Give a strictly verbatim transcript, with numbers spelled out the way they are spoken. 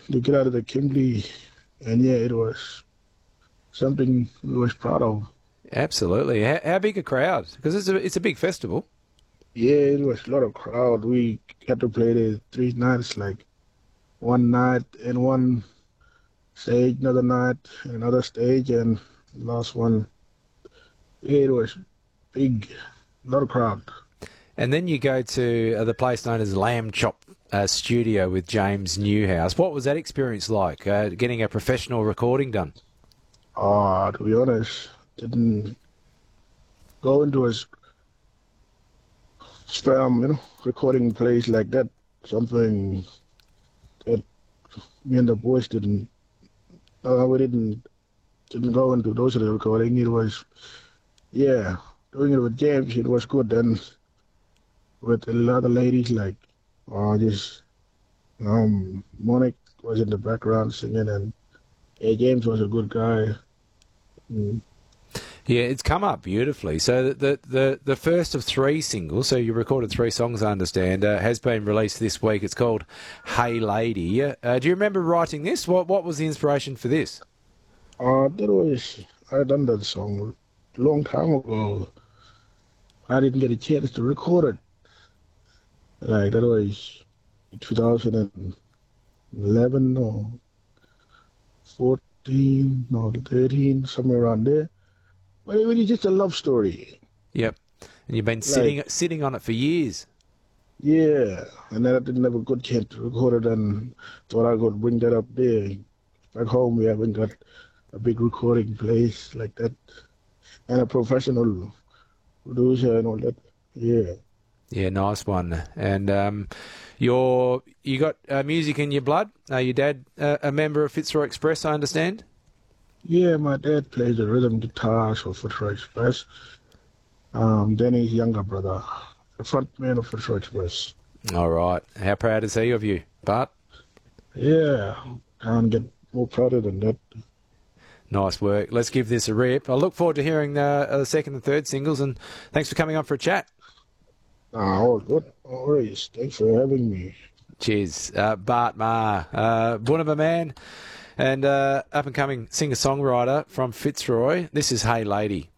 to get out of the Kimberley, and yeah, it was something we was proud of. Absolutely. How, how big a crowd? Because it's a, it's a big festival. Yeah, it was a lot of crowd. We had to play the three nights, like one night in one stage, another night in another stage, and last one. Yeah, it was big, a lot of crowd. And then you go to uh, the place known as Lamb Chop uh, Studio with James Newhouse. What was that experience like, uh, getting a professional recording done? Ah, to be honest, didn't go into a s- spam, you know, recording place like that. Something that me and the boys didn't. Uh, we didn't didn't go into those of the recording. It was yeah, doing it with James. It was good. And with the other ladies like, uh, just um, Monique was in the background singing, and yeah, James was a good guy. Mm. Yeah, it's come up beautifully. So the the, the first of three singles, so you recorded three songs, I understand, uh, has been released this week. It's called Hey Lady. Uh, do you remember writing this? What what was the inspiration for this? Uh, that was I done that song a long time ago. I didn't get a chance to record it. Like that was two thousand eleven or fourteen or thirteen, somewhere around there. But it was just a love story. Yep. And you've been Like, sitting sitting on it for years. yeah. And then I didn't have a good chance to record it, and thought I could bring that up there. Back home, we haven't got a big recording place like that, and a professional producer and all that. Yeah. Yeah, nice one. And um, you're you got uh, music in your blood. Uh, your dad uh, a member of Fitzroy Express, I understand. Yeah, my dad plays the rhythm guitar for Fitzroy Express. Um, then his younger brother, the front man of Fitzroy Express. All right. How proud is he of you, Bart? Yeah, can't get more prouder than that. Nice work. Let's give this a rip. I look forward to hearing the, uh, the second and third singles, and thanks for coming on for a chat. Ah, all good. No worries. Thanks for having me. Cheers. Uh, Bart Ma, uh, Boonaba man, and uh, up-and-coming singer-songwriter from Fitzroy. This is Hey Lady.